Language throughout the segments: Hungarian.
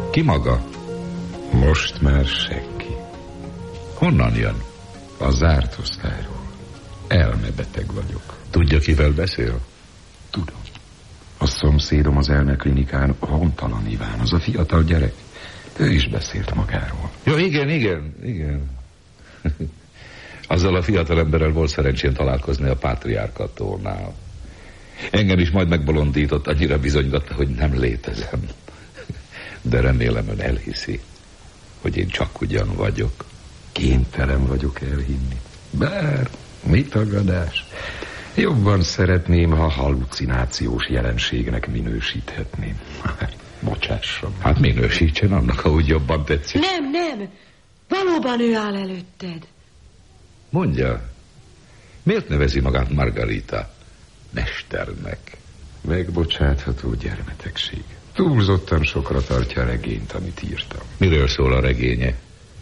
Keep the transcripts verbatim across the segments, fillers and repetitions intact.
Ki maga? Most már senki. Honnan jön? A zárt osztályról. Elmebeteg vagyok. Tudja, kivel beszél? Tudom. A szomszédom az elmeklinikán, Hontalan Iván, az a fiatal gyerek. Ő is beszélt magáról. Jó, igen, igen, igen. Azzal a fiatalemberrel volt szerencsém találkozni a Pátriárkatónál. Engem is majd megbolondított, annyira bizonygatta, hogy nem létezem. De remélem, ön elhiszi, hogy én csak ugyan vagyok. Kénytelen vagyok elhinni. Bár, mi tagadás? Jobban szeretném, ha hallucinációs jelenségnek minősíthetném. Bocsássam. Hát minősítsen annak, ahogy jobban tetszik. Nem, nem. Valóban ő áll előtted. Mondja, miért nevezi magát Margarita mesternek? Megbocsátható gyermetegség. Túlzottan sokra tartja a regényt, amit írtam. Miről szól a regénye?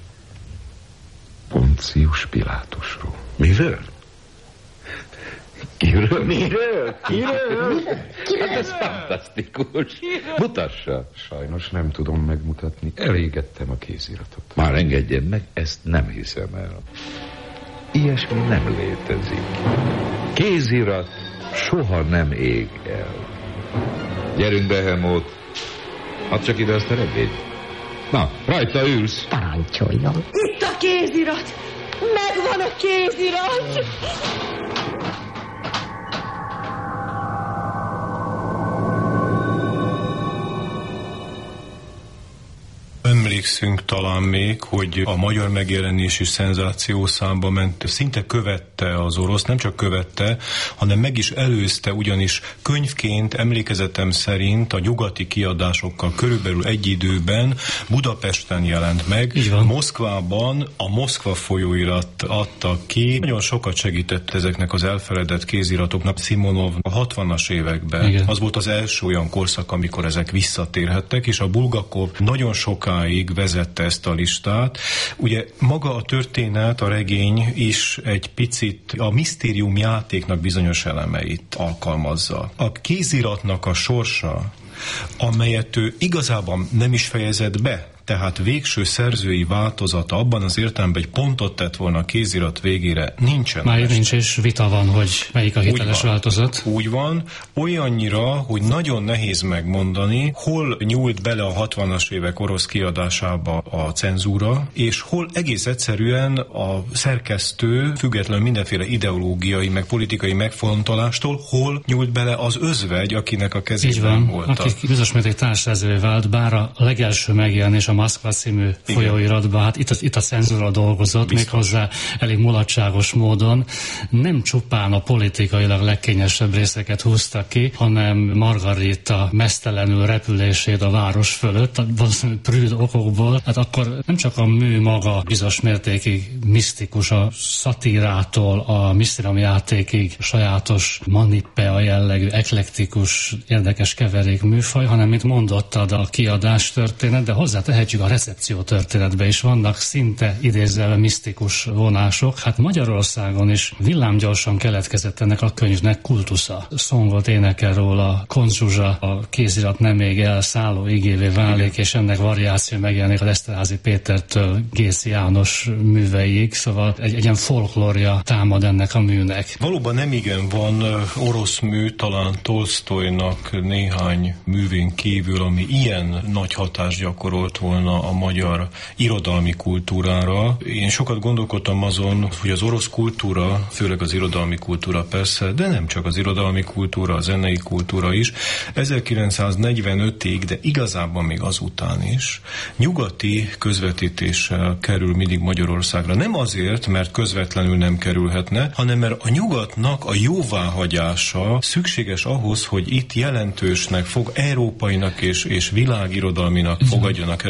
Poncius Pilátusról. Miről? Kiről? Miről? Kiről? Hát ez fantasztikus. Mutassa. Sajnos nem tudom megmutatni. Elégettem a kéziratot. Már engedjen meg, ezt nem hiszem el. Ilyesmi nem létezik. Kézirat soha nem ég el. Gyerünk be, Helmut. Add csak ide azt a regényt. Na, rajta ülsz. Parancsoljon. Itt a kézirat. Megvan a kézirat. Emlékszünk talán még, hogy a magyar megjelenés is szenzációszámba ment, szinte követte az orosz, nem csak követte, hanem meg is előzte, ugyanis könyvként emlékezetem szerint a nyugati kiadásokkal körülbelül egy időben Budapesten jelent meg. Moszkvában a Moszkva folyóirat adta ki. Nagyon sokat segített ezeknek az elfeledett kéziratoknak Szimonov a hatvanas években. Igen. Az volt az első olyan korszak, amikor ezek visszatérhettek, és a Bulgakov nagyon soká vezette ezt a listát. Ugye maga a történet, a regény is egy picit a misztérium játéknak bizonyos elemeit alkalmazza. A kéziratnak a sorsa, amelyet ő igazában nem is fejezett be, tehát végső szerzői változata abban az értelemben, egy pontot tett volna a kézirat végére, nincsen. Már nincs, és vita van, hogy melyik a hiteles úgy változat. Úgy van, olyannyira, hogy nagyon nehéz megmondani, hol nyúlt bele a hatvanas évek orosz kiadásába a cenzúra, és hol egész egyszerűen a szerkesztő, függetlenül mindenféle ideológiai, meg politikai megfontolástól, hol nyúlt bele az özvegy, akinek a kezében volt. Aki bizonyos mérték társszerzővé vált, bár a legelső megjelenés a Moszkva című folyóiratban, hát itt, itt a cenzúra dolgozott, méghozzá elég mulatságos módon. Nem csupán a politikailag legkényesebb részeket húztak ki, hanem Margarita mesztelenül repülését a város fölött, valószínűleg prűd okokból. Hát akkor nem csak a mű maga bizonyos mértékig misztikus, a szatírától a misztériumjátékig sajátos manippea jellegű, eklektikus, érdekes keverék műfaj, hanem mint mondottad, a kiadás történet, de hozzá tehetjük a recepció történetben is vannak szinte idézve misztikus vonások. Hát Magyarországon is villámgyorsan keletkezett ennek a könyvnek kultusza. Szongot énekel róla, Koncz Zsuzsa, a kézirat nem ég el, szálló igévé válik, igen. És ennek variáció megjelenik az Eszterházy Pétertől Gészi János műveig, szóval egy, egy ilyen folklórja támad ennek a műnek. Valóban nem igen van orosz mű, talán Tolsztojnak néhány művén kívül, ami ilyen nagy hatást gyakorolt volna a magyar irodalmi kultúrára. Én sokat gondolkodtam azon, hogy az orosz kultúra, főleg az irodalmi kultúra persze, de nem csak az irodalmi kultúra, a zenei kultúra is, ezerkilencszáznegyvenötig, de igazából még azután is, nyugati közvetítéssel kerül mindig Magyarországra. Nem azért, mert közvetlenül nem kerülhetne, hanem mert a nyugatnak a jóváhagyása szükséges ahhoz, hogy itt jelentősnek, fog, európainak és, és világirodalminak fogadjanak el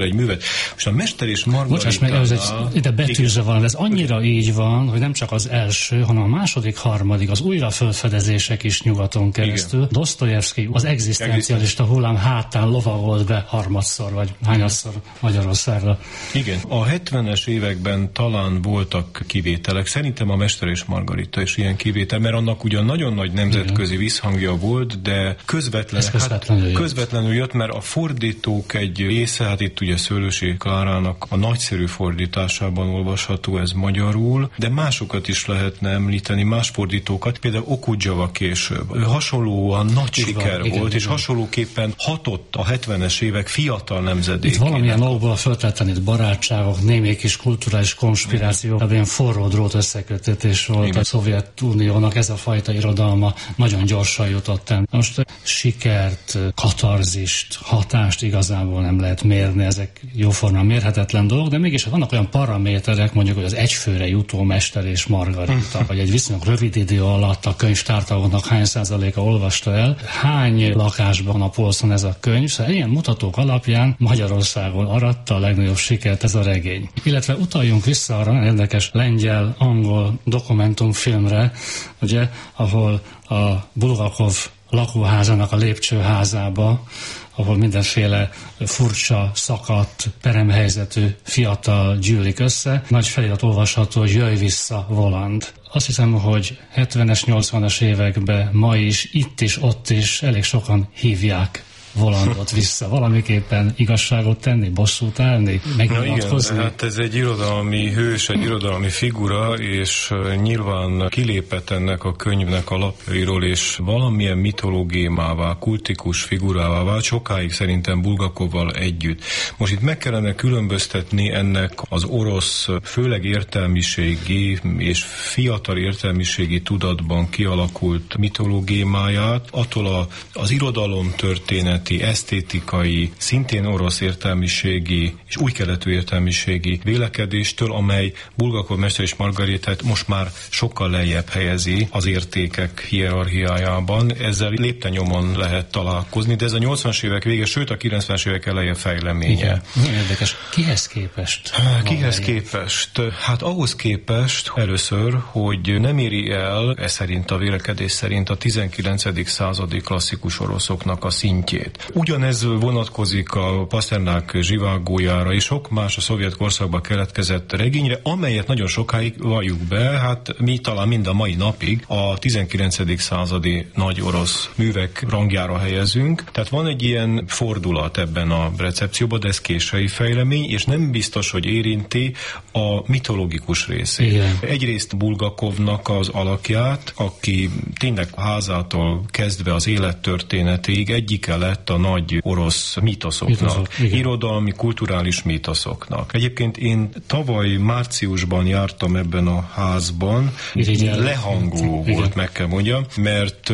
egy művet. Most a Mester és Margaritánál... Bocsáss meg, ez egy, ide betűzve van, ez annyira így van, hogy nem csak az első, hanem a második, harmadik, az újra felfedezések is nyugaton keresztül. Igen. Dosztojevszky az egzisztencialista hullám hátán lovagolt be harmadszor, vagy hányadszor Magyarországra. Igen, a hetvenes években talán voltak kivételek. Szerintem a Mester és Margarita is ilyen kivétel, mert annak ugyan nagyon nagy nemzetközi igen. visszhangja volt, de közvetlen, közvetlenül, hát, jött. közvetlenül jött, mert a fordítók egy része, hát itt ugye Szőlősi Klárának a nagyszerű fordításában olvasható ez magyarul, de másokat is lehetne említeni, más fordítókat, például Okudzsava később. Ő hasonlóan nagy igen, siker igen, volt, igen. és hasonlóképpen hatott a hetvenes évek fiatal nemzedékének. Itt valamilyen okból föltetten itt barátságok, némi kis kulturális konspiráció, ilyen forró drót összekötetés volt igen. a Szovjetuniónak, ez a fajta irodalma nagyon gyorsan jutott el. Most sikert, katarzist, hatást igazából nem lehet mérni, ezek jóformán mérhetetlen dolgok, de mégis vannak olyan paraméterek, mondjuk, hogy az egyfőre jutó Mester és Margarita, vagy egy viszonylag rövid idő alatt a könyvtártagoknak hány százaléka olvasta el, hány lakásban a polcon ez a könyv, szóval ilyen mutatók alapján Magyarországon aratta a legnagyobb sikert ez a regény. Illetve utaljunk vissza arra érdekes lengyel-angol dokumentumfilmre, ugye, ahol a Bulgakov lakóházának a lépcsőházába, ahol mindenféle furcsa, szakadt, peremhelyzetű fiatal gyűlik össze. Nagy felirat olvasható, hogy jöjj vissza, Voland. Azt hiszem, hogy hetvenes, nyolcvanas években ma is, itt is, ott is elég sokan hívják Volandot vissza. Valamiképpen igazságot tenni, bosszút állni, megnyilatkozni. Na igen, hát ez egy irodalmi hős, egy irodalmi figura, és nyilván kilépett ennek a könyvnek a lapjairól, és valamilyen mitológiumává, kultikus figurává vált, sokáig szerintem Bulgakovval együtt. Most itt meg kellene különböztetni ennek az orosz, főleg értelmiségi és fiatal értelmiségi tudatban kialakult mitológiumáját, attól a, az irodalom történet, esztétikai, szintén orosz értelmiségi és új keletű értelmiségi vélekedéstől, amely Bulgakov Mester és Margaritát most már sokkal lejjebb helyezi az értékek hierarchiájában. Ezzel lépten-nyomon lehet találkozni, de ez a nyolcvanas évek vége, sőt a kilencvenes évek eleje fejleménye. Igen. Nagyon érdekes. Kihez képest? Kihez képest? Hát ahhoz képest először, hogy nem éri el, ez szerint a vélekedés szerint a tizenkilencedik századi klasszikus oroszoknak a szintjét. Ugyanez vonatkozik a Paszternák Zsivágójára és sok más a szovjet korszakban keletkezett regényre, amelyet nagyon sokáig, valljuk be, hát mi talán mind a mai napig a tizenkilencedik századi nagy orosz művek rangjára helyezünk. Tehát van egy ilyen fordulat ebben a recepcióban, de ez késői fejlemény, és nem biztos, hogy érinti a mitológikus részét. Igen. Egyrészt Bulgakovnak az alakját, aki tényleg házától kezdve az élettörténetéig egyike lett a nagy orosz mítoszoknak, irodalmi, kulturális mítoszoknak. Egyébként én tavaly márciusban jártam ebben a házban, lehangoló volt, meg kell mondjam, mert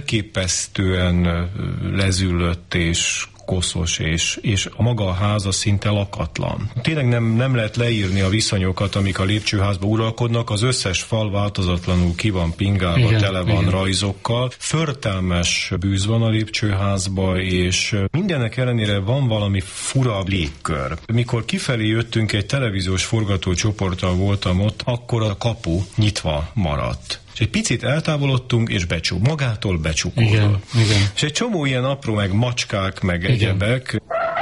elképesztően lezüllött és koszos, és, és a maga a háza szinte lakatlan. Tényleg nem, nem lehet leírni a viszonyokat, amik a lépcsőházban uralkodnak, az összes fal változatlanul ki van pingálva, igen, tele van igen. rajzokkal. Förtelmes bűz van a lépcsőházban, és mindenek ellenére van valami fura légkör. Mikor kifelé jöttünk, egy televíziós forgatócsoporttal voltam ott, akkor a kapu nyitva maradt. És egy picit eltávolodtunk, és becsuk, magától becsukódott. Igen, igen. És egy csomó ilyen apró, meg macskák, meg igen. egyebek.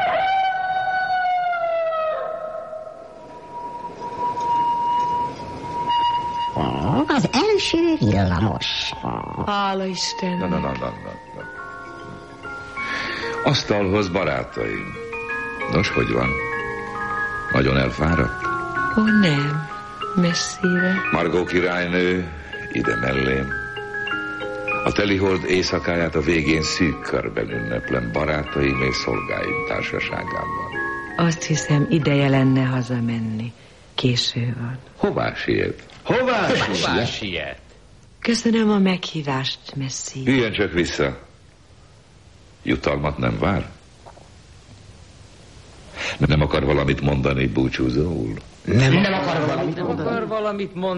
Az első villamos. Hála Isten. Na, na, na, na, na. Asztalhoz, barátaim. Nos, hogy van? Nagyon elfáradt? Ó, nem. Messzire. Margó királynő, ide mellém. A telihold éjszakáját a végén szűk körben ünneplem barátaim és szolgáim társaságában. Azt hiszem, ideje lenne hazamenni. Késő van. Hová siet? Hová, Hová siet? Köszönöm a meghívást, Messzi. Jöjjön csak vissza. Jutalmat nem vár? Nem akar valamit mondani búcsúzóul? Nem, nem akar valamit mondani. Nem akar valamit mondani.